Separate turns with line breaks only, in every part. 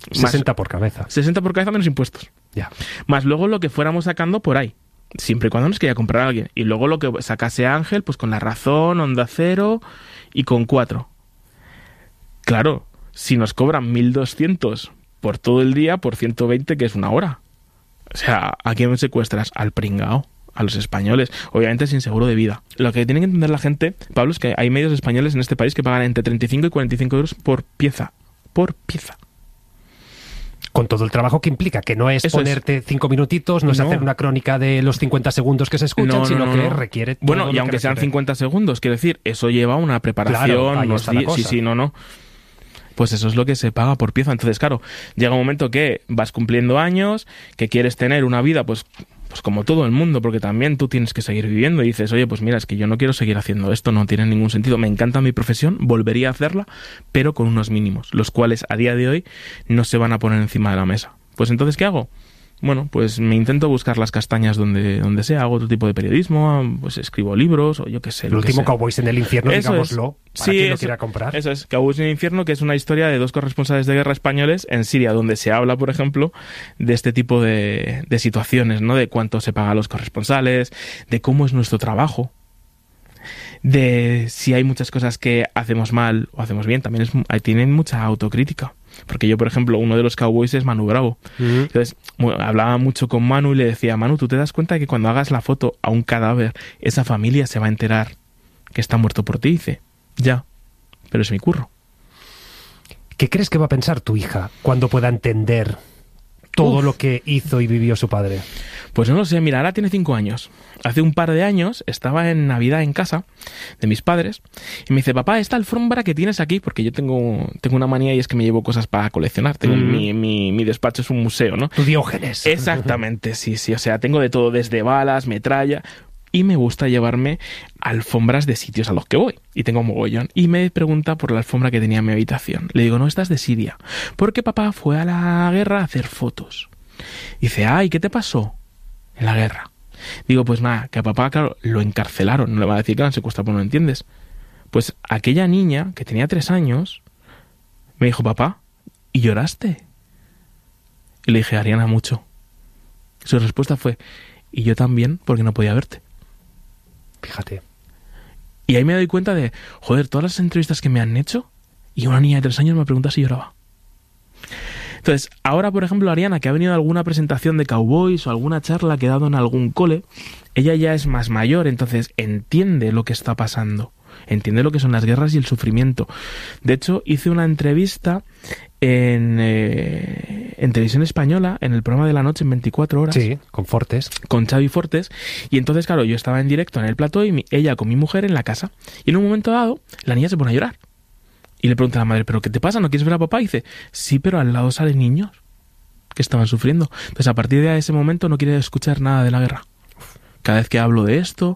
60 por cabeza.
60 por cabeza menos impuestos.
Ya.
Más luego lo que fuéramos sacando por ahí. Siempre y cuando nos quería comprar a alguien. Y luego lo que sacase Ángel, pues con La Razón, Onda Cero y con 4. Claro, si nos cobran 1.200 por todo el día, por 120, que es una hora. O sea, ¿a quién secuestras? Al pringao, a los españoles. Obviamente sin seguro de vida. Lo que tiene que entender la gente, Pablo, es que hay medios españoles en este país que pagan entre 35 y 45 euros por pieza. Por pieza.
Con todo el trabajo que implica, que no es
Eso
ponerte 5 minutitos, no es hacer una crónica de los 50 segundos que se escuchan, sino que requiere...
Bueno, y aunque sean 50 segundos, quiero decir, eso lleva una preparación,
claro,
unos días, sí, no. Pues eso es lo que se paga por pieza. Entonces, claro, llega un momento que vas cumpliendo años, que quieres tener una vida, pues como todo el mundo, porque también tú tienes que seguir viviendo y dices, oye, pues mira, es que yo no quiero seguir haciendo esto, no tiene ningún sentido, me encanta mi profesión, volvería a hacerla, pero con unos mínimos, los cuales a día de hoy no se van a poner encima de la mesa. Pues entonces, ¿qué hago? Bueno, pues me intento buscar las castañas donde sea, hago otro tipo de periodismo, pues escribo libros, o yo qué sé.
El último Cowboys en el infierno,
eso
digámoslo, para quien lo quiera comprar.
Eso es, Cowboys en el infierno, que es una historia de 2 corresponsales de guerra españoles en Siria, donde se habla, por ejemplo, de este tipo de situaciones, ¿no? De cuánto se paga a los corresponsales, de cómo es nuestro trabajo, de si hay muchas cosas que hacemos mal o hacemos bien. También tienen mucha autocrítica. Porque yo, por ejemplo, uno de los Cowboys es Manu Bravo. Entonces, hablaba mucho con Manu y le decía, Manu, ¿tú te das cuenta de que cuando hagas la foto a un cadáver, esa familia se va a enterar que está muerto por ti? Y dice, ya, pero es mi curro.
¿Qué crees que va a pensar tu hija cuando pueda entender todo lo que hizo y vivió su padre?
Pues no lo sé, mira, ahora tiene 5 años. Hace un par de años estaba en Navidad en casa de mis padres y me dice, papá, esta alfombra que tienes aquí, porque yo tengo una manía y es que me llevo cosas para coleccionar. Tengo mi despacho es un museo, ¿no?
Tu Diógenes.
Exactamente, sí, o sea, tengo de todo, desde balas, metralla, y me gusta llevarme alfombras de sitios a los que voy. Y tengo mogollón. Y me pregunta por la alfombra que tenía en mi habitación. Le digo, no, esta es de Siria, porque papá fue a la guerra a hacer fotos. Y dice, ay, ¿qué te pasó en la guerra? Digo, pues nada, que a papá, claro, lo encarcelaron. No le va a decir que lo han secuestrado, pues no entiendes. Pues aquella niña, que tenía 3 años, me dijo, papá, ¿y lloraste? Y le dije, Ariana, mucho. Su respuesta fue, y yo también, porque no podía verte.
Fíjate.
Y ahí me doy cuenta de, joder, todas las entrevistas que me han hecho, y una niña de 3 años me pregunta si lloraba. Entonces, ahora, por ejemplo, Ariana, que ha venido a alguna presentación de Cowboys o alguna charla que ha dado en algún cole, ella ya es más mayor, entonces entiende lo que está pasando, entiende lo que son las guerras y el sufrimiento. De hecho, hice una entrevista en televisión española, en el programa de la noche en 24 horas.
Sí, con Fortes.
Con Xavi Fortes. Y entonces, claro, yo estaba en directo en el plató y ella con mi mujer en la casa. Y en un momento dado, la niña se pone a llorar. Y le pregunta a la madre, ¿pero qué te pasa? ¿No quieres ver a papá? Y dice, sí, pero al lado salen niños que estaban sufriendo. Entonces, a partir de ese momento no quiere escuchar nada de la guerra. Cada vez que hablo de esto,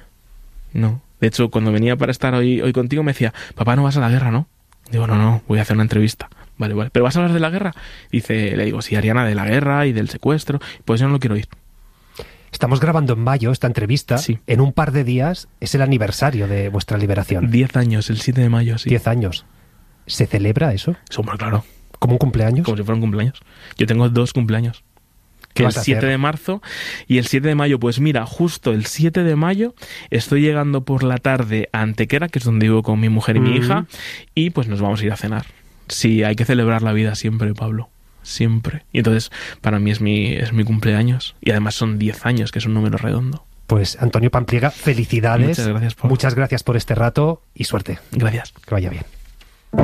no. De hecho, cuando venía para estar hoy contigo me decía, papá, no vas a la guerra, ¿no? Digo, no, voy a hacer una entrevista. Vale. ¿Pero vas a hablar de la guerra? Le digo, sí, Ariana, de la guerra y del secuestro. Pues yo no lo quiero oír.
Estamos grabando en mayo esta entrevista.
Sí.
En un par de días es el aniversario de vuestra liberación.
10 años, el 7 de mayo, sí.
10 años. ¿Se celebra eso?
Súper claro.
¿Como un cumpleaños?
Como si fuera un cumpleaños. Yo tengo 2 cumpleaños.
¿Qué
el
vas a
7
hacer?
de marzo y el 7 de mayo. Pues mira, justo el 7 de mayo estoy llegando por la tarde a Antequera, que es donde vivo con mi mujer y mi hija, y pues nos vamos a ir a cenar. Sí, hay que celebrar la vida siempre, Pablo. Siempre. Y entonces, para mí es mi cumpleaños. Y además son 10 años, que es un número redondo.
Pues Antonio Pampliega, felicidades.
Muchas gracias, Pablo.
Muchas gracias por este rato y suerte.
Gracias.
Que vaya bien.